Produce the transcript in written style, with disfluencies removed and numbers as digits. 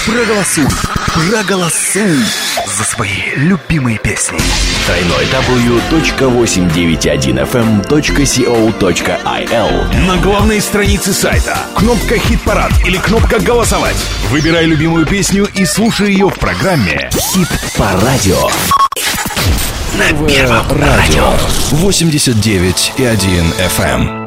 Проголосуй за свои любимые песни. www.891fm.co.il. На главной странице сайта кнопка «Хит-парад» или кнопка «Голосовать». Выбирай любимую песню и слушай ее в программе «Хит по радио». На Первом радио 89,1 FM.